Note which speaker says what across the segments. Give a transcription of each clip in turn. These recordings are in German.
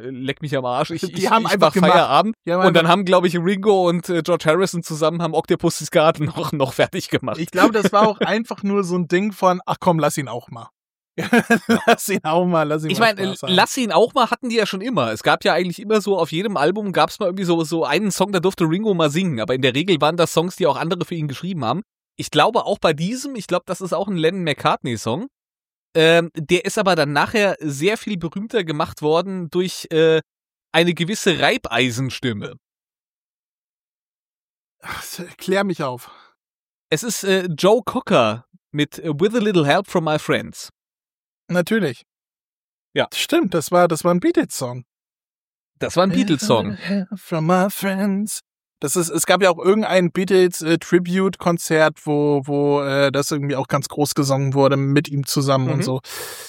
Speaker 1: leck mich am Arsch,
Speaker 2: Die haben einfach
Speaker 1: mach Feierabend.
Speaker 2: Ja,
Speaker 1: und dann haben, glaube ich, Ringo und George Harrison zusammen haben Octopus's Garden noch fertig gemacht.
Speaker 2: Ich glaube, das war auch einfach nur so ein Ding von, ach komm, lass ihn auch mal. Lass ihn auch mal,
Speaker 1: Ich meine, lass ihn auch mal hatten die ja schon immer. Es gab ja eigentlich immer so, auf jedem Album gab es mal irgendwie so einen Song, da durfte Ringo mal singen. Aber in der Regel waren das Songs, die auch andere für ihn geschrieben haben. Ich glaube auch bei diesem, ich glaube, das ist auch ein Lennon-McCartney-Song. Der ist aber dann nachher sehr viel berühmter gemacht worden durch eine gewisse Reibeisenstimme.
Speaker 2: Klär mich auf.
Speaker 1: Es ist Joe Cocker mit With a Little Help from My Friends.
Speaker 2: Natürlich.
Speaker 1: Ja.
Speaker 2: Stimmt, das war ein Beatles-Song.
Speaker 1: Das war ein Beatles-Song.
Speaker 2: From my friends. Es gab ja auch irgendein Beatles-Tribute-Konzert, wo das irgendwie auch ganz groß gesungen wurde mit ihm zusammen und so.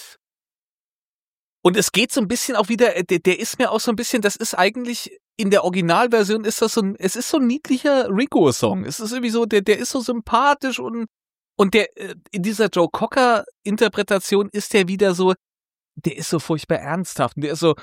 Speaker 1: Und es geht so ein bisschen auch wieder, der ist mir auch so ein bisschen, das ist eigentlich, in der Originalversion ist das es ist so ein niedlicher Ringo-Song. Es ist irgendwie so, der ist so sympathisch und der, in dieser Joe Cocker-Interpretation ist der wieder so, der ist so furchtbar ernsthaft und der ist so,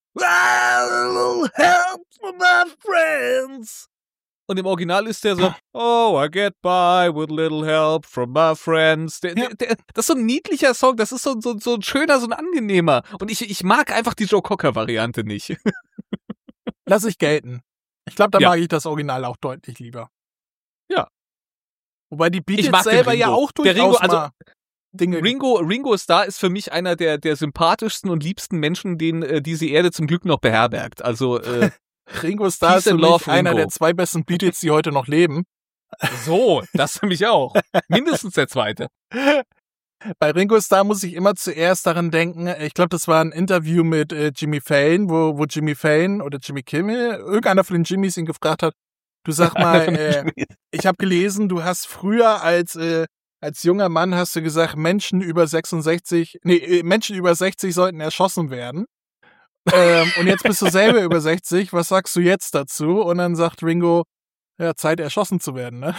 Speaker 1: help from my friends. Und im Original ist der so, oh, I get by with little help from my friends. Das ist so ein niedlicher Song, das ist so ein schöner, so ein angenehmer. Und ich mag einfach die Joe Cocker-Variante nicht.
Speaker 2: Lass ich gelten. Ich glaube, da mag ich das Original auch deutlich lieber.
Speaker 1: Ja.
Speaker 2: Wobei die Beatles selber ja auch durchaus mal Dinge...
Speaker 1: Ringo Starr ist für mich einer der sympathischsten und liebsten Menschen, den diese Erde zum Glück noch beherbergt. Also
Speaker 2: Ringo Starr ist für mich einer der 2 besten Beatles, die heute noch leben.
Speaker 1: So, das für mich auch. Mindestens der zweite.
Speaker 2: Bei Ringo Starr muss ich immer zuerst daran denken, ich glaube, das war ein Interview mit Jimmy Fallon, wo Jimmy Fallon oder Jimmy Kimmel, irgendeiner von den Jimmys ihn gefragt hat, du sag mal, ich habe gelesen, du hast früher als junger Mann hast du gesagt, Menschen über 60 sollten erschossen werden. Und jetzt bist du selber über 60, was sagst du jetzt dazu? Und dann sagt Ringo, ja, Zeit erschossen zu werden, ne?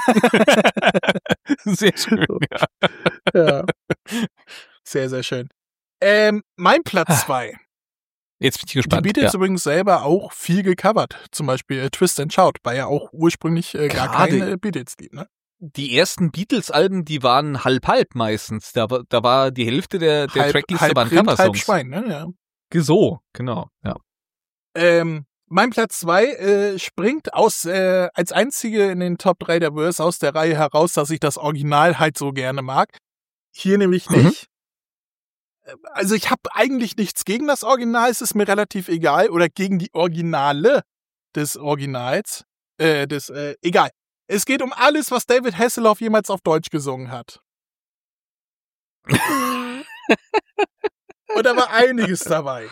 Speaker 1: Sehr schön,
Speaker 2: ja. Sehr, sehr schön. Mein Platz 2.
Speaker 1: Jetzt bin ich gespannt.
Speaker 2: Die Beatles übrigens selber auch viel gecovert. Zum Beispiel Twist and Shout war ja auch ursprünglich gar kein Beatles-Lied, ne?
Speaker 1: Die ersten Beatles-Alben, die waren halb meistens. Da war die Hälfte der Trackliste waren Coversongs.
Speaker 2: Halb Schwein, ne? Ja.
Speaker 1: So, genau, ja.
Speaker 2: Mein Platz 2 springt als einzige in den Top 3 der Verse aus der Reihe heraus, dass ich das Original halt so gerne mag. Hier nämlich nicht. Also ich habe eigentlich nichts gegen das Original, es ist mir relativ egal. Oder gegen die Originale des Originals. Egal. Es geht um alles, was David Hasselhoff jemals auf Deutsch gesungen hat. Und da war einiges dabei.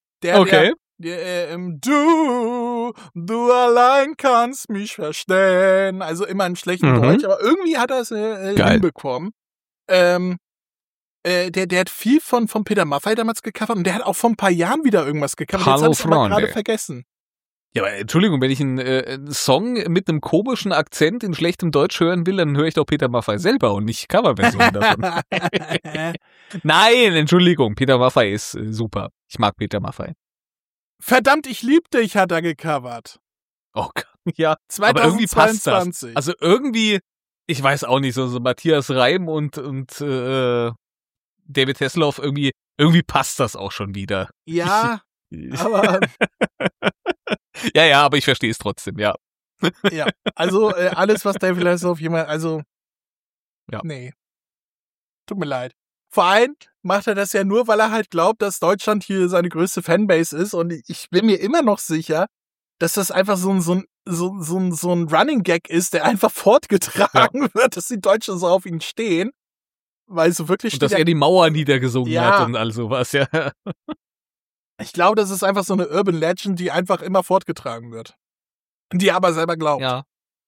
Speaker 2: Du allein kannst mich verstehen. Also immer in schlechtem Deutsch, aber irgendwie hat er es hinbekommen. Der hat viel von Peter Maffay damals gecovert und der hat auch vor ein paar Jahren wieder irgendwas gecovert. Jetzt habe ich aber gerade vergessen.
Speaker 1: Ja, aber Entschuldigung, wenn ich einen Song mit einem komischen Akzent in schlechtem Deutsch hören will, dann höre ich doch Peter Maffay selber und nicht Coverversionen davon. Nein, Entschuldigung, Peter Maffay ist super. Ich mag Peter Maffay.
Speaker 2: Verdammt, ich lieb dich, hat er gecovert.
Speaker 1: Oh Gott, ja.
Speaker 2: 2022.
Speaker 1: Aber irgendwie passt das. Also irgendwie, ich weiß auch nicht, so Matthias Reim und David Hasselhoff, irgendwie passt das auch schon wieder.
Speaker 2: Ja, aber...
Speaker 1: Ja, aber ich verstehe es trotzdem, ja.
Speaker 2: Ja, also alles, was David Hasselhoff jemand, nee. Tut mir leid. Vor allem macht er das ja nur, weil er halt glaubt, dass Deutschland hier seine größte Fanbase ist und ich bin mir immer noch sicher, dass das einfach so ein Running Gag ist, der einfach fortgetragen wird, dass die Deutschen so auf ihn stehen, weil so wirklich
Speaker 1: und dass er die Mauer niedergesungen hat und all sowas, ja.
Speaker 2: Ich glaube, das ist einfach so eine Urban Legend, die einfach immer fortgetragen wird. Die er aber selber glaubt.
Speaker 1: Ja.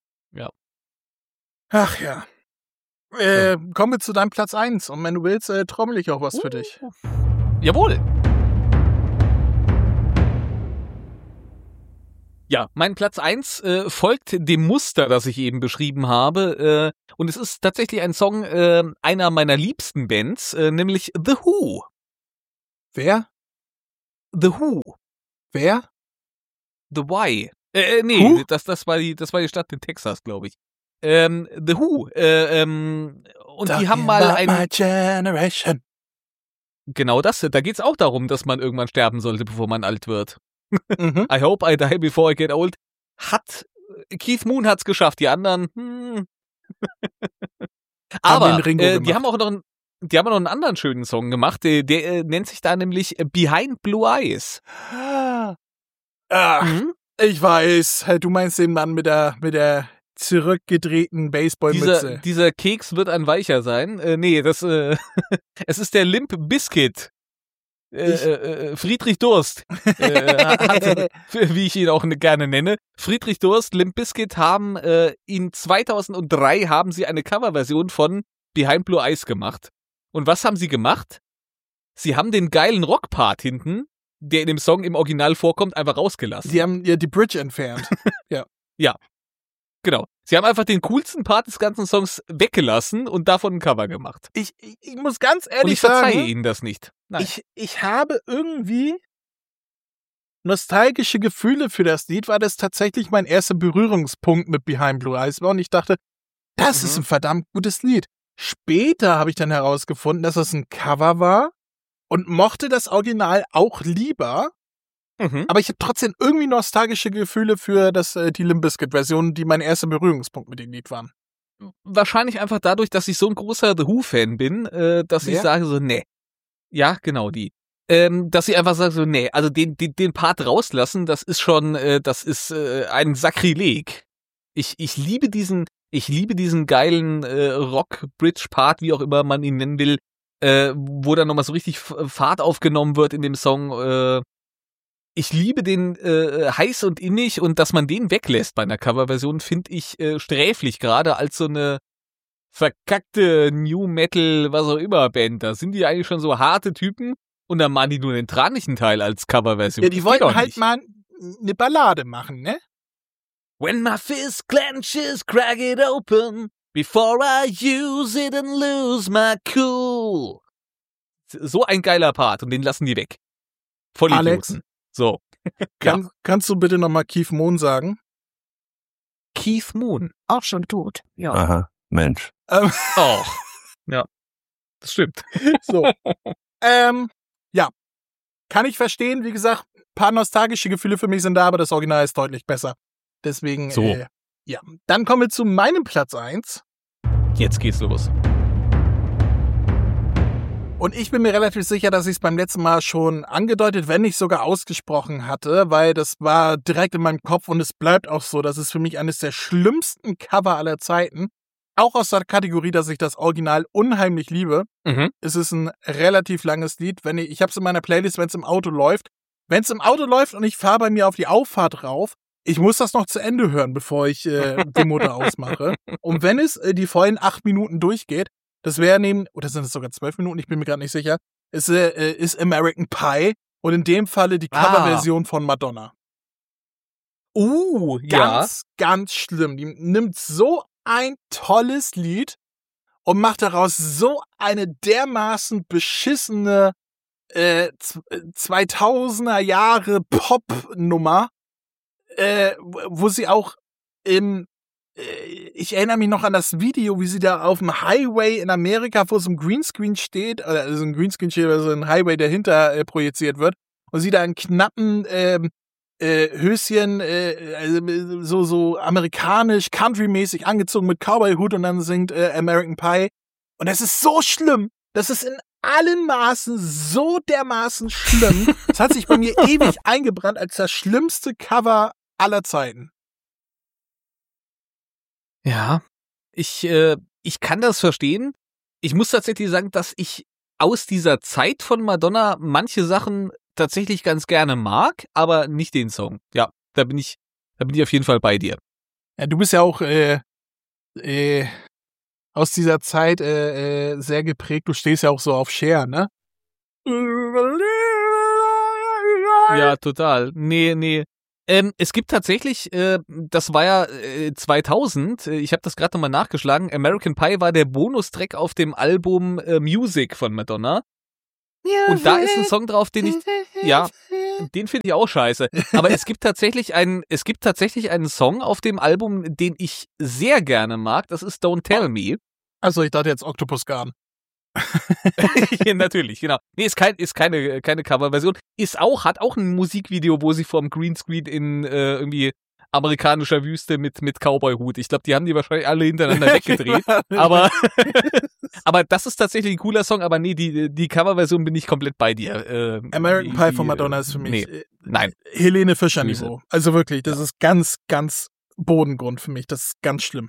Speaker 2: Ach ja. Kommen wir zu deinem Platz 1. Und wenn du willst, trommel ich auch was für dich.
Speaker 1: Jawohl. Ja, mein Platz 1 folgt dem Muster, das ich eben beschrieben habe. Und es ist tatsächlich ein Song einer meiner liebsten Bands, nämlich The Who.
Speaker 2: Wer?
Speaker 1: The Who.
Speaker 2: Wer?
Speaker 1: The Y.
Speaker 2: Who?
Speaker 1: Das war die Stadt in Texas, glaube ich. The Who. Und die haben mal
Speaker 2: My generation.
Speaker 1: Genau das. Da geht's auch darum, dass man irgendwann sterben sollte, bevor man alt wird.
Speaker 2: Mhm.
Speaker 1: I hope I die before I get old. Keith Moon hat's geschafft, die anderen. Aber
Speaker 2: den Ringo
Speaker 1: die haben auch noch einen anderen schönen Song gemacht. Der nennt sich da nämlich Behind Blue Eyes.
Speaker 2: Ach, ich weiß. Du meinst den Mann mit der zurückgedrehten Baseballmütze.
Speaker 1: Dieser Keks wird ein weicher sein. Es ist der Limp Bizkit. Friedrich Durst, wie ich ihn auch gerne nenne. Friedrich Durst, Limp Bizkit haben in 2003 haben sie eine Coverversion von Behind Blue Eyes gemacht. Und was haben sie gemacht? Sie haben den geilen Rockpart hinten, der in dem Song im Original vorkommt, einfach rausgelassen.
Speaker 2: Sie haben ja die Bridge entfernt.
Speaker 1: Ja, genau. Sie haben einfach den coolsten Part des ganzen Songs weggelassen und davon ein Cover gemacht.
Speaker 2: Ich muss ganz
Speaker 1: Und
Speaker 2: ehrlich
Speaker 1: ich verzeihe
Speaker 2: sagen,
Speaker 1: ihnen das nicht. Nein.
Speaker 2: ich habe irgendwie nostalgische Gefühle für das Lied, weil das tatsächlich mein erster Berührungspunkt mit Behind Blue Eyes war und ich dachte, das ist ein verdammt gutes Lied. Später habe ich dann herausgefunden, dass es ein Cover war und mochte das Original auch lieber, aber ich habe trotzdem irgendwie nostalgische Gefühle für die Limp Bizkit-Version, die mein erster Berührungspunkt mit dem Lied waren.
Speaker 1: Wahrscheinlich einfach dadurch, dass ich so ein großer The Who-Fan bin, dass ich sage so, nee. Ja, genau die. Dass ich einfach sage so, nee, also den Part rauslassen, das ist schon, ein Sakrileg. Ich liebe diesen geilen Rock-Bridge-Part, wie auch immer man ihn nennen will, wo dann nochmal so richtig Fahrt aufgenommen wird in dem Song. Ich liebe den heiß und innig und dass man den weglässt bei einer Coverversion, finde ich sträflich, gerade als so eine verkackte New Metal, was auch immer Band. Da sind die eigentlich schon so harte Typen und dann machen die nur den tranischen Teil als Coverversion.
Speaker 2: Ja, die wollten halt mal eine Ballade machen, ne?
Speaker 1: When my fist clenches, crack it open, before I use it and lose my cool. So ein geiler Part und den lassen die weg. Vollidioten.
Speaker 2: Alex,
Speaker 1: so.
Speaker 2: Kannst du bitte nochmal Keith Moon sagen?
Speaker 1: Keith Moon.
Speaker 3: Auch schon tot. Ja.
Speaker 4: Aha, Mensch.
Speaker 1: Oh. Ja. Das stimmt.
Speaker 2: So. Ja. Kann ich verstehen. Wie gesagt, ein paar nostalgische Gefühle für mich sind da, aber das Original ist deutlich besser. Deswegen,
Speaker 1: so.
Speaker 2: Ja. Dann kommen wir zu meinem Platz 1.
Speaker 1: Jetzt geht's los.
Speaker 2: Und ich bin mir relativ sicher, dass ich es beim letzten Mal schon angedeutet, wenn nicht sogar ausgesprochen hatte, weil das war direkt in meinem Kopf und es bleibt auch so. Das ist für mich eines der schlimmsten Cover aller Zeiten. Auch aus der Kategorie, dass ich das Original unheimlich liebe. Es ist ein relativ langes Lied. Ich habe es in meiner Playlist, wenn es im Auto läuft. Wenn es im Auto läuft und ich fahre bei mir auf die Auffahrt rauf, ich muss das noch zu Ende hören, bevor ich den Motor ausmache. Und wenn es die vollen 8 Minuten durchgeht, das wäre oder sind es sogar 12 Minuten, ich bin mir gerade nicht sicher, ist American Pie und in dem Falle die Coverversion von Madonna. Ganz, ganz schlimm. Die nimmt so ein tolles Lied und macht daraus so eine dermaßen beschissene 2000er Jahre Pop-Nummer, wo sie auch ich erinnere mich noch an das Video, wie sie da auf dem Highway in Amerika vor so einem Greenscreen steht, also ein Greenscreen steht, also ein Highway dahinter projiziert wird, und sie da in knappen Höschen, so amerikanisch, countrymäßig angezogen mit Cowboy-Hut und dann singt American Pie. Und das ist so schlimm. Das ist in allen Maßen so dermaßen schlimm. Das hat sich bei mir ewig eingebrannt als das schlimmste Cover aller Zeiten.
Speaker 1: Ja, ich kann das verstehen. Ich muss tatsächlich sagen, dass ich aus dieser Zeit von Madonna manche Sachen tatsächlich ganz gerne mag, aber nicht den Song. Ja, da bin ich auf jeden Fall bei dir.
Speaker 2: Ja, du bist ja auch aus dieser Zeit sehr geprägt. Du stehst ja auch so auf Cher, ne?
Speaker 1: Ja, total. Nee. Es gibt tatsächlich, das war ja 2000, ich habe das gerade nochmal nachgeschlagen, American Pie war der Bonustrack auf dem Album Music von Madonna. Und da ist ein Song drauf, den ich, ja, Den finde ich auch scheiße. Aber es gibt tatsächlich einen Song auf dem Album, den ich sehr gerne mag. Das ist Don't Tell Me.
Speaker 2: Also ich dachte jetzt Octopus Garden.
Speaker 1: Ja, natürlich, genau. Nee, ist keine Coverversion. Hat auch ein Musikvideo, wo sie vorm Greenscreen in irgendwie amerikanischer Wüste mit Cowboy-Hut. Ich glaube, die haben die wahrscheinlich alle hintereinander weggedreht. Aber das ist tatsächlich ein cooler Song. Aber nee, die Coverversion bin ich komplett bei dir.
Speaker 2: American Pie von Madonna ist für mich
Speaker 1: nein.
Speaker 2: Helene Fischer-Niveau. Also wirklich, das ist ganz, ganz Bodengrund für mich. Das ist ganz schlimm.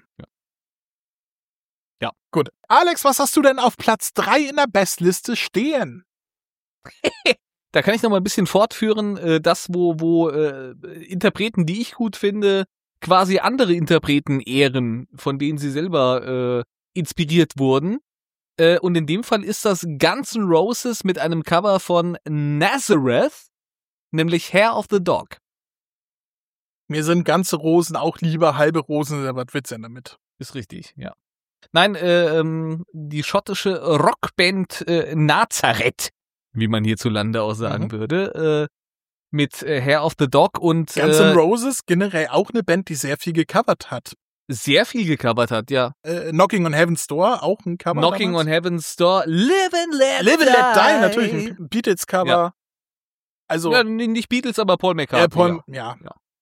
Speaker 1: Ja.
Speaker 2: Gut. Alex, was hast du denn auf Platz 3 in der Bestliste stehen?
Speaker 1: Da kann ich noch mal ein bisschen fortführen, das, wo Interpreten, die ich gut finde, quasi andere Interpreten ehren, von denen sie selber inspiriert wurden. Und in dem Fall ist das Guns N' Roses mit einem Cover von Nazareth, nämlich Hair of the Dog.
Speaker 2: Mir sind ganze Rosen auch lieber, halbe Rosen, aber was willst du denn damit?
Speaker 1: Ist richtig, ja. Nein, die schottische Rockband Nazareth, wie man hierzulande auch sagen würde, mit Hair of the Dog und
Speaker 2: Guns N' Roses generell auch eine Band, die sehr viel gecovert hat.
Speaker 1: Sehr viel gecovert hat, ja.
Speaker 2: Knocking on Heaven's Door, auch ein Cover.
Speaker 1: Knocking
Speaker 2: damals.
Speaker 1: on Heaven's Door, Live and Let
Speaker 2: Die, natürlich ein Beatles-Cover.
Speaker 1: Ja.
Speaker 2: Also
Speaker 1: ja, nicht Beatles, aber Paul McCartney.
Speaker 2: Ja.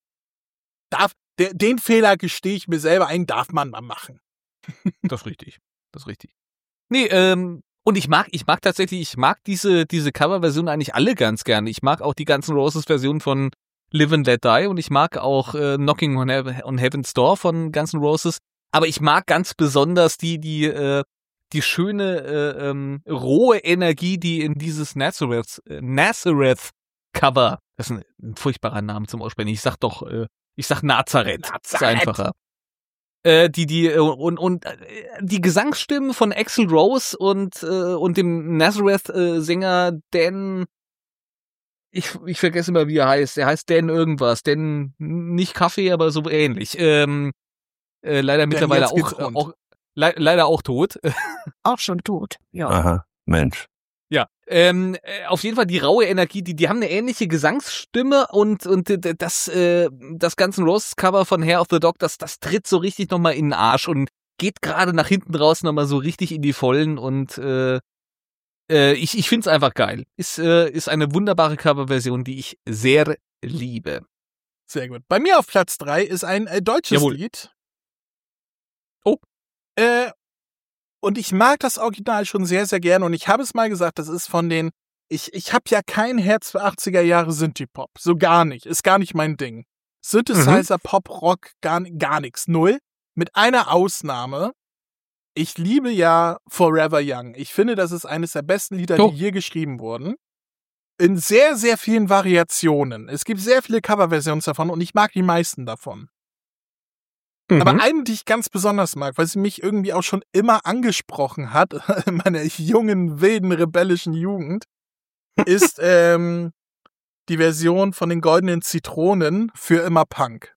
Speaker 2: Den Fehler gestehe ich mir selber ein, darf man mal machen.
Speaker 1: Das ist richtig. Nee, und ich mag diese Coverversion eigentlich alle ganz gerne. Ich mag auch die ganzen Roses-Versionen von Live and Let Die und ich mag auch Knocking on Heaven's Door von Guns N' Roses. Aber ich mag ganz besonders die schöne rohe Energie, die in dieses Nazareth Cover, das ist ein furchtbarer Name zum Aussprechen. Ich sag Nazareth. Das ist einfacher. Die Gesangsstimmen von Axl Rose und dem Nazareth-Sänger Dan, ich vergesse immer, wie er heißt. Er heißt Dan irgendwas. Dan, nicht Kaffee, aber so ähnlich. Leider mittlerweile leider auch tot.
Speaker 3: Auch schon tot, ja.
Speaker 4: Aha, Mensch.
Speaker 1: Ja, auf jeden Fall die raue Energie, die haben eine ähnliche Gesangsstimme und das Guns N' Roses Cover von Hair of the Dog, das tritt so richtig nochmal in den Arsch und geht gerade nach hinten raus nochmal so richtig in die Vollen und ich find's einfach geil. Ist eine wunderbare Coverversion, die ich sehr liebe.
Speaker 2: Sehr gut. Bei mir auf Platz 3 ist ein deutsches Lied.
Speaker 1: Oh.
Speaker 2: Und ich mag das Original schon sehr, sehr gerne. Und ich habe es mal gesagt, das ist von den... Ich habe ja kein Herz für 80er Jahre Synthie-Pop. So gar nicht. Ist gar nicht mein Ding. Synthesizer, Pop, Rock, gar nichts. Null. Mit einer Ausnahme. Ich liebe ja Forever Young. Ich finde, das ist eines der besten Lieder, die je geschrieben wurden. In sehr, sehr vielen Variationen. Es gibt sehr viele Coverversionen davon und ich mag die meisten davon. Aber eine, die ich ganz besonders mag, weil sie mich irgendwie auch schon immer angesprochen hat, in meiner jungen, wilden, rebellischen Jugend, ist die Version von den Goldenen Zitronen für immer Punk.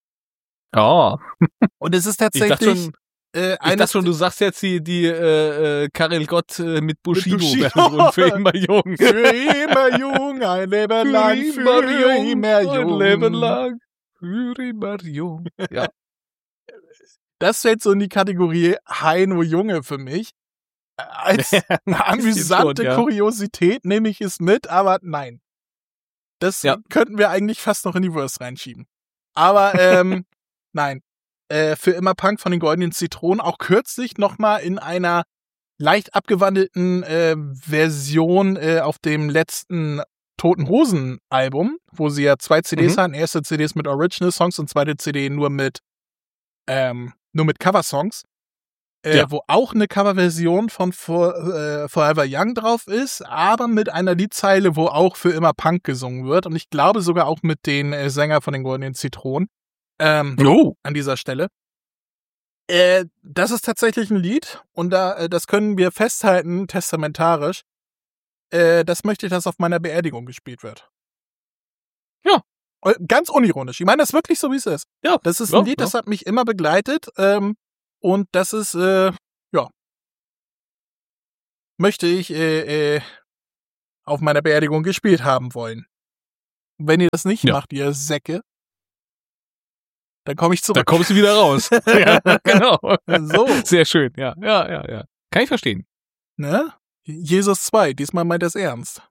Speaker 1: Oh.
Speaker 2: Und es ist tatsächlich...
Speaker 1: Ich dachte schon, du sagst jetzt die Karel Gott mit Bushido für immer jung.
Speaker 2: Für immer jung, ein Leben lang, für immer jung.
Speaker 1: Ein Leben lang, für immer jung. Ja.
Speaker 2: Das fällt so in die Kategorie Heino Junge für mich. Als amüsante Kuriosität nehme ich es mit, aber nein. Das könnten wir eigentlich fast noch in die Verse reinschieben. Aber nein. Für immer Punk von den Goldenen Zitronen, auch kürzlich nochmal in einer leicht abgewandelten Version auf dem letzten Toten Hosen Album, wo sie ja 2 CDs hatten. Erste CD ist mit Original Songs und zweite CD nur mit Cover-Songs. Wo auch eine Coverversion von Forever Young drauf ist, aber mit einer Liedzeile, wo auch für immer Punk gesungen wird. Und ich glaube sogar auch mit den Sänger von den Goldenen Zitronen. An dieser Stelle. Das ist tatsächlich ein Lied und das können wir festhalten, testamentarisch. Das möchte ich, dass auf meiner Beerdigung gespielt wird.
Speaker 1: Ja.
Speaker 2: Ganz unironisch. Ich meine das wirklich so, wie es ist.
Speaker 1: Ja.
Speaker 2: Das ist ein Lied, das hat mich immer begleitet. Und das ist, möchte ich auf meiner Beerdigung gespielt haben wollen. Wenn ihr das nicht
Speaker 1: Ja.
Speaker 2: macht, ihr Säcke, dann komme ich zurück.
Speaker 1: Da kommst du wieder raus. Ja, genau.
Speaker 2: So.
Speaker 1: Sehr schön, ja. Kann ich verstehen.
Speaker 2: Ne? Jesus 2, diesmal meint er es ernst.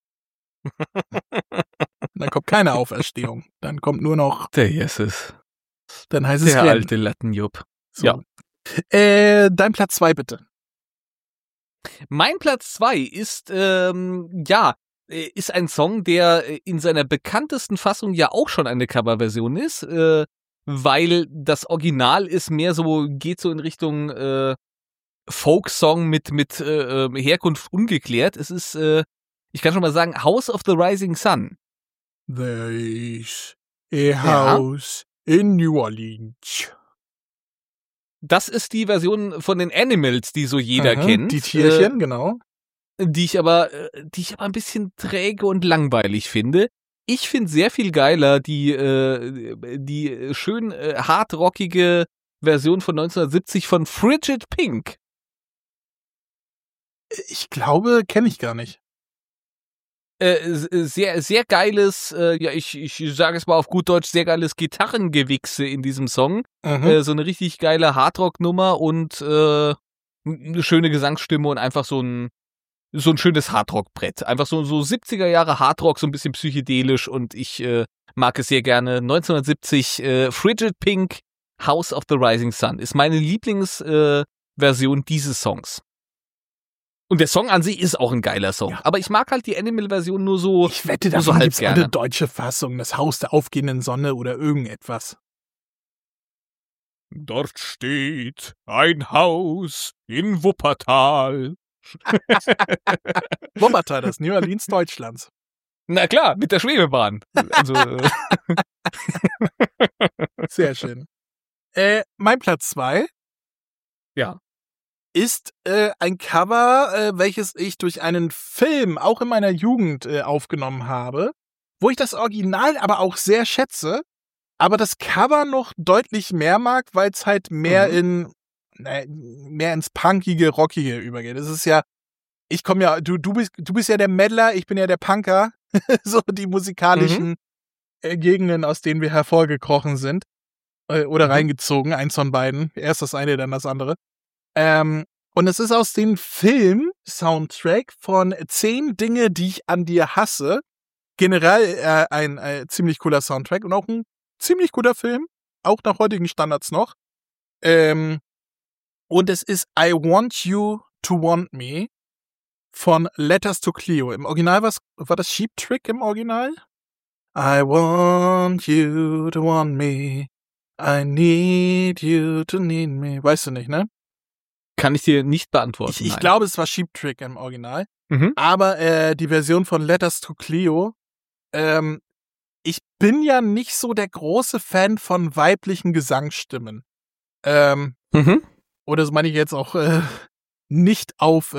Speaker 2: Dann kommt keine Auferstehung. Dann kommt nur noch,
Speaker 1: Der Jesus.
Speaker 2: dann heißt es
Speaker 1: Der
Speaker 2: Rennen.
Speaker 1: alte Lattenjupp.
Speaker 2: So.
Speaker 1: Ja.
Speaker 2: Dein Platz 2 bitte.
Speaker 1: Mein Platz 2 ist, ist ein Song, der in seiner bekanntesten Fassung ja auch schon eine Coverversion ist, weil das Original ist mehr so, geht so in Richtung Folksong mit Herkunft ungeklärt. Es ist, ich kann schon mal sagen, House of the Rising Sun.
Speaker 2: There's a house in New Orleans.
Speaker 1: Das ist die Version von den Animals, die so jeder kennt.
Speaker 2: Die Tierchen, genau.
Speaker 1: Die ich aber ein bisschen träge und langweilig finde. Ich finde sehr viel geiler die schön hardrockige Version von 1970 von Frigid Pink.
Speaker 2: Ich glaube, kenne ich gar nicht.
Speaker 1: Sehr, sehr geiles, ich sage es mal auf gut Deutsch, sehr geiles Gitarrengewichse in diesem Song. So eine richtig geile Hardrock-Nummer und eine schöne Gesangsstimme und einfach so ein schönes Hardrock-Brett. Einfach so 70er Jahre Hardrock, so ein bisschen psychedelisch und ich mag es sehr gerne. 1970 Frigid Pink, House of the Rising Sun ist meine Lieblingsversion dieses Songs. Und der Song an sich ist auch ein geiler Song.
Speaker 2: Ja.
Speaker 1: Aber ich mag halt die Animal-Version nur so.
Speaker 2: Ich wette,
Speaker 1: nur
Speaker 2: davon
Speaker 1: halb
Speaker 2: gibt's
Speaker 1: gerne.
Speaker 2: eine deutsche Fassung, das Haus der aufgehenden Sonne oder irgendetwas.
Speaker 1: Dort steht ein Haus in Wuppertal.
Speaker 2: Wuppertal, das New Orleans Deutschlands.
Speaker 1: Na klar, mit der Schwebebahn. Also,
Speaker 2: Sehr schön. Mein Platz 2
Speaker 1: ja.
Speaker 2: ist ein Cover, welches ich durch einen Film auch in meiner Jugend aufgenommen habe, wo ich das Original aber auch sehr schätze, aber das Cover noch deutlich mehr mag, weil es halt mehr mehr ins Punkige, Rockige übergeht. Es ist ja, ich komme ja, du bist ja der Meddler, ich bin ja der Punker, so die musikalischen Gegenden, aus denen wir hervorgekrochen sind oder reingezogen, eins von beiden, erst das eine, dann das andere. Und es ist aus dem Film-Soundtrack von 10 Dinge, die ich an dir hasse. Generell ein ziemlich cooler Soundtrack und auch ein ziemlich guter Film, auch nach heutigen Standards noch. Und es ist I Want You to Want Me von Letters to Cleo. Im Original war das Cheap Trick im Original? I want you to want me. I need you to need me. Weißt du nicht, ne?
Speaker 1: Kann ich dir nicht beantworten.
Speaker 2: Ich glaube, es war Cheap Trick im Original.
Speaker 1: Mhm.
Speaker 2: Aber die Version von Letters to Cleo, ich bin ja nicht so der große Fan von weiblichen Gesangsstimmen. Oder das meine ich jetzt auch nicht auf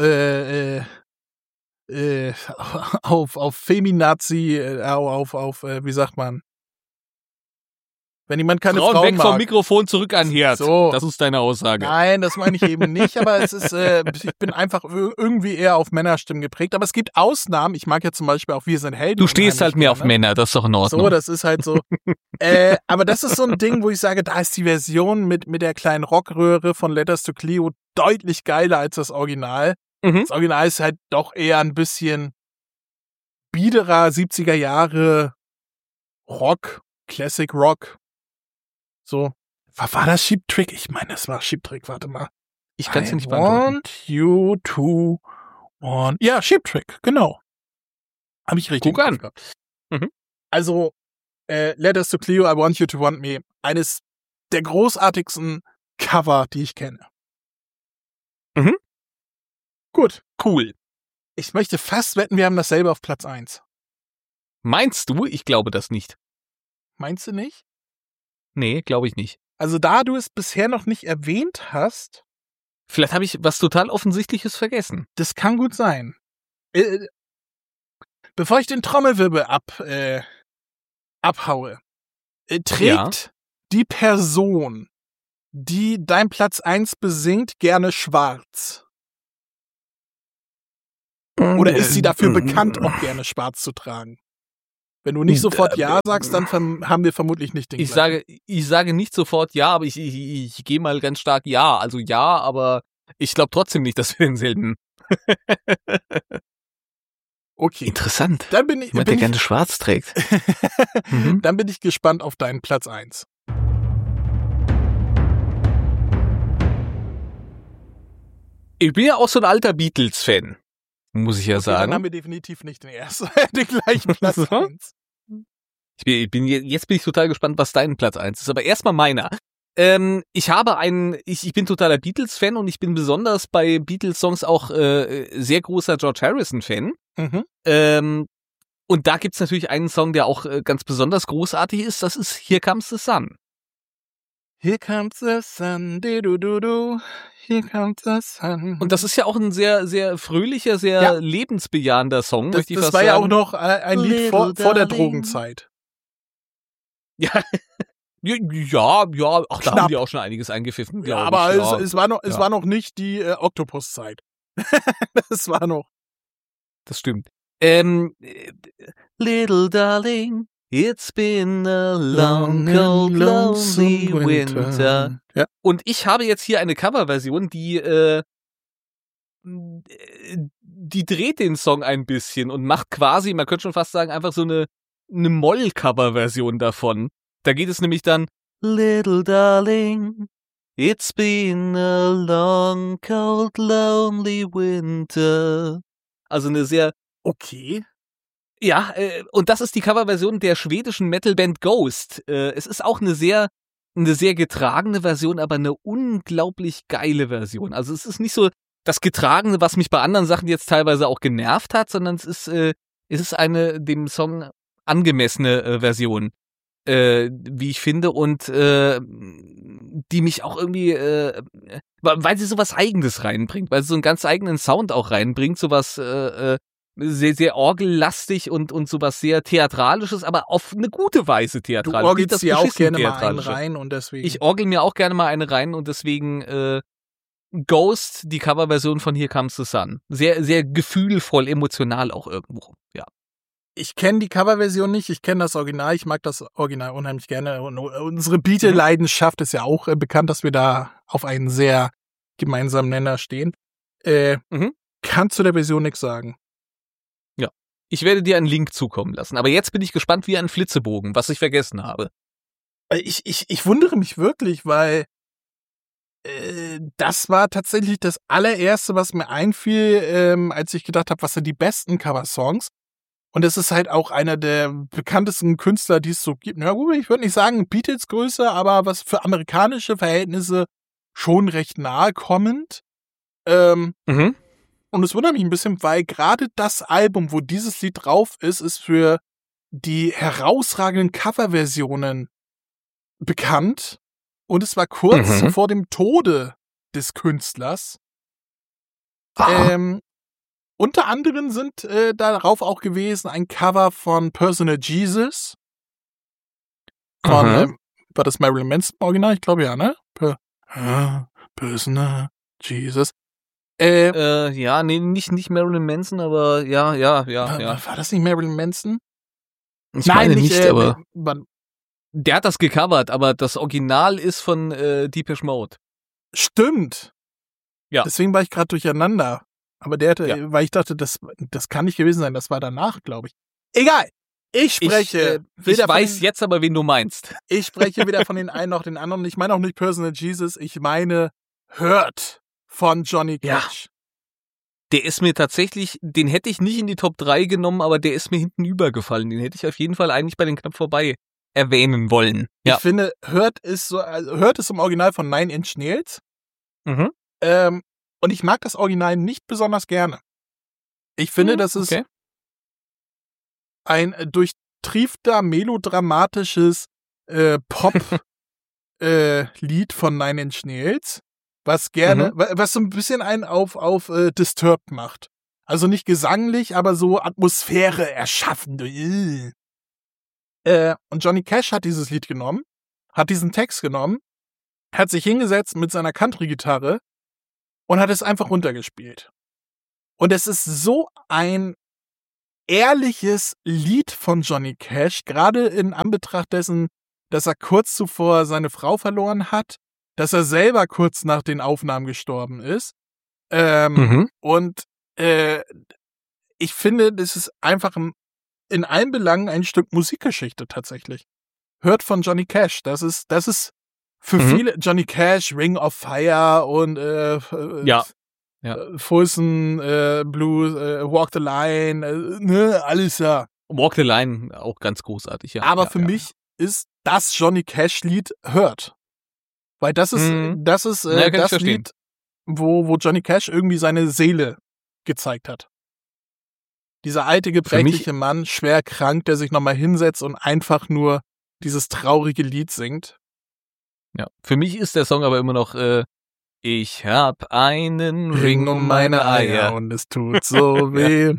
Speaker 2: Feminazi, wie sagt man? Wenn jemand keine Frauen
Speaker 1: weg
Speaker 2: mag.
Speaker 1: vom Mikrofon, zurück an Herd.
Speaker 2: So.
Speaker 1: Das ist deine Aussage.
Speaker 2: Nein, das meine ich eben nicht, aber es ist, ich bin einfach irgendwie eher auf Männerstimmen geprägt. Aber es gibt Ausnahmen. Ich mag ja zum Beispiel auch Wir sind Helden.
Speaker 1: Du stehst halt mehr auf
Speaker 2: gerne.
Speaker 1: Männer, das ist doch in Ordnung.
Speaker 2: So, das ist halt so. Aber das ist so ein Ding, wo ich sage, da ist die Version mit der kleinen Rockröhre von Letters to Cleo deutlich geiler als das Original. Das Original ist halt doch eher ein bisschen biederer 70er Jahre Rock, Classic Rock. So. War das Cheap Trick? Ich meine, das war Cheap Trick. Warte mal.
Speaker 1: Ich kann es dir nicht beantworten.
Speaker 2: Want you to want. Ja, Cheap Trick, genau. Habe ich richtig
Speaker 1: Guck an.
Speaker 2: gehabt. Also, Letters to Cleo, I Want You to Want Me. Eines der großartigsten Cover, die ich kenne. Gut.
Speaker 1: Cool.
Speaker 2: Ich möchte fast wetten, wir haben dasselbe auf Platz 1.
Speaker 1: Meinst du? Ich glaube das nicht.
Speaker 2: Meinst du nicht?
Speaker 1: Nee, glaube ich nicht.
Speaker 2: Also, da du es bisher noch nicht erwähnt hast,
Speaker 1: Vielleicht habe ich was total Offensichtliches vergessen.
Speaker 2: das kann gut sein. Bevor ich den Trommelwirbel abhaue, trägt die Person, die dein Platz 1 besingt, gerne schwarz? Oder ist sie dafür bekannt, auch gerne schwarz zu tragen? Wenn du nicht sofort Ja sagst, dann haben wir vermutlich nicht den gleichen.
Speaker 1: Ich sage nicht sofort Ja, aber ich gehe mal ganz stark Ja. Also ja, aber ich glaube trotzdem nicht, dass wir denselben.
Speaker 2: Okay.
Speaker 1: Interessant.
Speaker 2: Dann bin ich,
Speaker 1: Jemand, der gerne schwarz trägt.
Speaker 2: Dann bin ich gespannt auf deinen Platz 1.
Speaker 1: Ich bin ja auch so ein alter Beatles-Fan, muss ich ja
Speaker 2: Okay, dann
Speaker 1: sagen.
Speaker 2: haben wir definitiv nicht den gleichen Platz 1.
Speaker 1: Jetzt bin ich total gespannt, was dein Platz 1 ist. Aber erstmal meiner. Ich bin totaler Beatles-Fan und ich bin besonders bei Beatles-Songs auch sehr großer George Harrison-Fan. Und da gibt's natürlich einen Song, der auch ganz besonders großartig ist. Das ist Here Comes the Sun.
Speaker 2: Here comes the sun, du. Here comes the sun.
Speaker 1: Und das ist ja auch ein sehr, sehr fröhlicher, sehr lebensbejahender Song, möchte ich fast
Speaker 2: sagen. Das war ja auch noch ein Lied vor der Drogenzeit.
Speaker 1: Ja. Ja, ach, da haben die auch schon einiges eingepfiffen, glaube ich.
Speaker 2: Aber es war noch nicht die Oktopus-Zeit. Das war noch.
Speaker 1: Das stimmt. Little darling, it's been a long, cold, lonely winter.
Speaker 2: Ja.
Speaker 1: Und ich habe jetzt hier eine Coverversion, die dreht den Song ein bisschen und macht quasi, man könnte schon fast sagen, einfach so eine Moll-Cover-Version davon. Da geht es nämlich dann Little darling, it's been a long, cold, lonely winter. Also eine sehr
Speaker 2: okay.
Speaker 1: Ja, und das ist die Coverversion der schwedischen Metalband Ghost. Es ist auch eine sehr getragene Version, aber eine unglaublich geile Version. Also es ist nicht so das Getragene, was mich bei anderen Sachen jetzt teilweise auch genervt hat, sondern es ist eine dem Song angemessene Version, wie ich finde, und die mich auch irgendwie, weil sie sowas Eigenes reinbringt, weil sie so einen ganz eigenen Sound auch reinbringt, sowas sehr, sehr orgellastig und sowas sehr Theatralisches, aber auf eine gute Weise theatralisch.
Speaker 2: Du orgelst dir auch gerne mal einen rein und deswegen.
Speaker 1: Ich orgel mir auch gerne mal eine rein und deswegen Ghost, die Coverversion von Here Comes the Sun. Sehr, sehr gefühlvoll, emotional auch irgendwo, ja.
Speaker 2: Ich kenne die Coverversion nicht, ich kenne das Original, ich mag das Original unheimlich gerne. Und unsere Beatle-Leidenschaft ist ja auch bekannt, dass wir da auf einen sehr gemeinsamen Nenner stehen. Kannst du der Version nichts sagen?
Speaker 1: Ja, ich werde dir einen Link zukommen lassen. Aber jetzt bin ich gespannt wie ein Flitzebogen, was ich vergessen habe.
Speaker 2: Ich wundere mich wirklich, weil das war tatsächlich das allererste, was mir einfiel, als ich gedacht habe, was sind die besten Cover-Songs. Und es ist halt auch einer der bekanntesten Künstler, die es so gibt. Na gut, ich würde nicht sagen Beatles Größe, aber was für amerikanische Verhältnisse schon recht nahe kommend. Und es wundert mich ein bisschen, weil gerade das Album, wo dieses Lied drauf ist für die herausragenden Coverversionen bekannt. Und es war kurz vor dem Tode des Künstlers. Unter anderem sind darauf auch gewesen ein Cover von Personal Jesus. Von, war das Marilyn Manson Original? Ich glaube ja, ne? Personal Jesus.
Speaker 1: Ja, nee, nicht Marilyn Manson, aber ja.
Speaker 2: War das nicht Marilyn Manson?
Speaker 1: Ich meine nicht, aber der hat das gecovert, aber das Original ist von Depeche Mode.
Speaker 2: Stimmt.
Speaker 1: Ja.
Speaker 2: Deswegen war ich gerade durcheinander. Aber der hatte, weil ich dachte, das kann nicht gewesen sein, das war danach, glaube ich. Egal. Ich spreche.
Speaker 1: Ich weiß jetzt aber, wen du meinst.
Speaker 2: Ich spreche weder von den einen noch den anderen. Ich meine auch nicht Personal Jesus, ich meine Hurt von Johnny Cash.
Speaker 1: Ja. Der ist mir tatsächlich, den hätte ich nicht in die Top 3 genommen, aber der ist mir hinten übergefallen. Den hätte ich auf jeden Fall eigentlich bei den knapp vorbei erwähnen wollen. Ja.
Speaker 2: Ich finde, Hurt ist im Original von Nine Inch Nails. Und ich mag das Original nicht besonders gerne. Ich finde, das ist ein durchtriefter, melodramatisches Pop-Lied von Nine Inch Nails, was so ein bisschen einen auf Disturbed macht. Also nicht gesanglich, aber so Atmosphäre erschaffen. Und Johnny Cash hat dieses Lied genommen, hat diesen Text genommen, hat sich hingesetzt mit seiner Country-Gitarre und hat es einfach runtergespielt. Und es ist so ein ehrliches Lied von Johnny Cash, gerade in Anbetracht dessen, dass er kurz zuvor seine Frau verloren hat, dass er selber kurz nach den Aufnahmen gestorben ist. Und ich finde, das ist einfach in allen Belangen ein Stück Musikgeschichte tatsächlich. Hört von Johnny Cash. Das ist für viele Johnny Cash, Ring of Fire und Folsom Blues, Walk the Line, alles ja.
Speaker 1: Walk the Line auch ganz großartig, ja.
Speaker 2: Aber für mich ist das Johnny Cash-Lied Hurt. Weil das ist das Lied, wo Johnny Cash irgendwie seine Seele gezeigt hat. Dieser alte, gebrechliche Mann, schwer krank, der sich nochmal hinsetzt und einfach nur dieses traurige Lied singt.
Speaker 1: Ja, für mich ist der Song aber immer noch ich hab einen Ring um meine Eier
Speaker 2: und es tut so weh.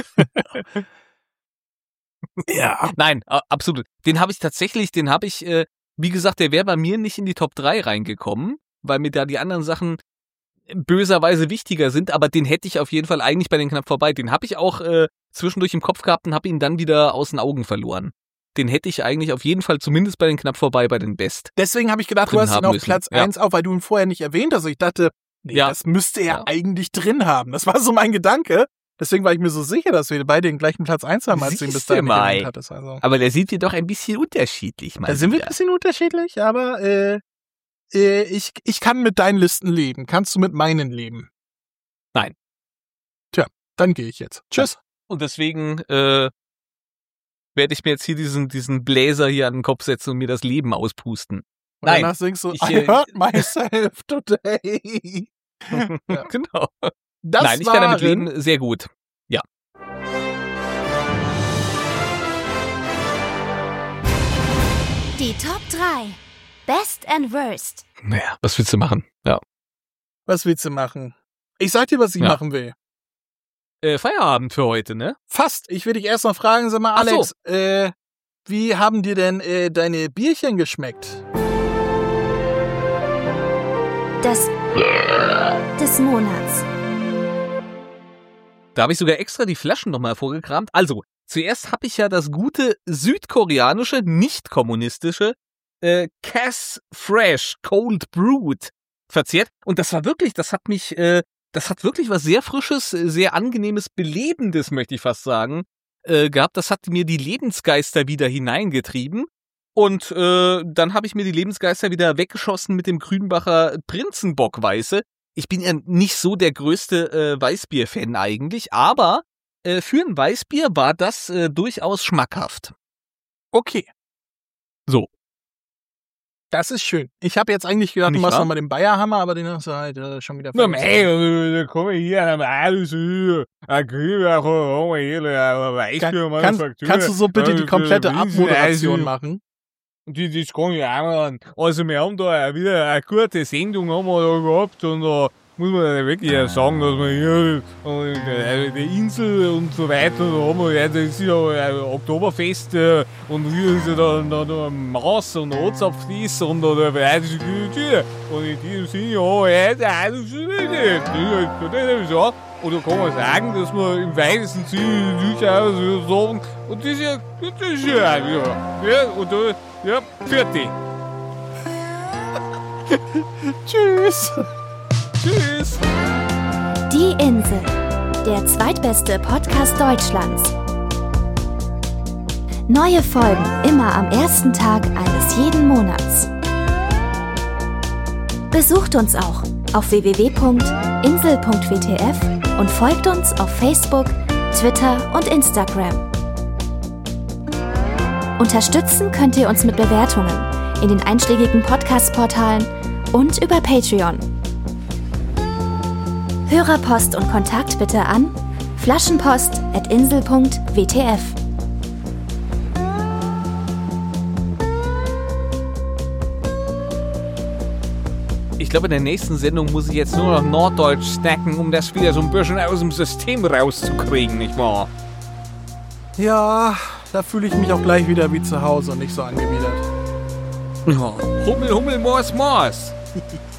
Speaker 1: Ja. Nein, absolut. Den habe ich, wie gesagt, der wäre bei mir nicht in die Top 3 reingekommen, weil mir da die anderen Sachen böserweise wichtiger sind, aber den hätte ich auf jeden Fall eigentlich bei den knapp vorbei. Den habe ich auch zwischendurch im Kopf gehabt und habe ihn dann wieder aus den Augen verloren. Den hätte ich eigentlich auf jeden Fall zumindest bei den knapp vorbei, bei den Best.
Speaker 2: Deswegen habe ich gedacht, du hast ihn auf Platz 1 auf, weil du ihn vorher nicht erwähnt hast. Ich dachte, das müsste er eigentlich drin haben. Das war so mein Gedanke. Deswegen war ich mir so sicher, dass wir beide den gleichen Platz 1 haben, als du ihn bis dahin nicht erwähnt hattest. Also.
Speaker 1: Aber da sind wir doch ein bisschen unterschiedlich.
Speaker 2: Da sind wir ein bisschen unterschiedlich, aber ich kann mit deinen Listen leben. Kannst du mit meinen leben?
Speaker 1: Nein.
Speaker 2: Tja, dann gehe ich jetzt. Tschüss.
Speaker 1: Und deswegen werde ich mir jetzt hier diesen Bläser hier an den Kopf setzen und mir das Leben auspusten.
Speaker 2: Und danach singst du, I hurt myself today.
Speaker 1: Ja. Genau. Nein, ich kann damit leben, sehr gut. Ja.
Speaker 4: Die Top 3. Best and Worst.
Speaker 1: Naja, was willst du machen? Ja.
Speaker 2: Was willst du machen? Ich sag dir, was ich machen will.
Speaker 1: Feierabend für heute, ne?
Speaker 2: Fast. Ich will dich erst noch fragen, sag mal, Alex, wie haben dir denn deine Bierchen geschmeckt?
Speaker 4: Des Monats.
Speaker 1: Da habe ich sogar extra die Flaschen nochmal vorgekramt. Also, zuerst habe ich ja das gute südkoreanische, nicht kommunistische Cass Fresh Cold Brewed verzehrt. Und das war wirklich, das hat wirklich was sehr Frisches, sehr Angenehmes, Belebendes, möchte ich fast sagen, gehabt. Das hat mir die Lebensgeister wieder hineingetrieben. Und dann habe ich mir die Lebensgeister wieder weggeschossen mit dem Grünbacher Prinzenbock-Weiße. Ich bin ja nicht so der größte Weißbier-Fan eigentlich, aber für ein Weißbier war das durchaus schmackhaft.
Speaker 2: Okay.
Speaker 1: So.
Speaker 2: Das ist schön. Ich habe jetzt eigentlich gedacht, du machst nochmal den Bayerhammer, aber den hast du halt schon wieder vergessen.
Speaker 1: Komm hier,
Speaker 2: kannst du so bitte die komplette Abmoderation machen?
Speaker 1: Das kann ich auch machen. Also wir haben da wieder eine gute Sendung haben wir da gehabt und da muss man wirklich sagen, dass wir hier die Insel und so weiter, da haben wir, das ist ja ein Oktoberfest und hier ist ja da Maus und Ozapflis und da und in diesem Sinne, oder kann man sagen, dass wir im weitesten Sinne durchaus sagen, und das ist ja und da, ja, fertig.
Speaker 2: Tschüss.
Speaker 1: Tschüss.
Speaker 4: Die Insel, der zweitbeste Podcast Deutschlands. Neue Folgen immer am ersten Tag eines jeden Monats. Besucht uns auch auf www.insel.wtf und folgt uns auf Facebook, Twitter und Instagram. Unterstützen könnt ihr uns mit Bewertungen in den einschlägigen Podcast-Portalen und über Patreon. Hörerpost und Kontakt bitte an flaschenpost@insel.wtf.
Speaker 1: Ich glaube, in der nächsten Sendung muss ich jetzt nur noch Norddeutsch snacken, um das wieder so ein bisschen aus dem System rauszukriegen, nicht wahr?
Speaker 2: Ja, da fühle ich mich auch gleich wieder wie zu Hause und nicht so angewidert.
Speaker 1: Ja. Hummel, Hummel, Mors, Mors.